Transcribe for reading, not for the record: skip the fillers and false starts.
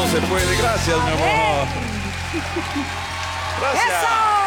No se puede. Gracias, mi amor. Gracias. ¡Eso!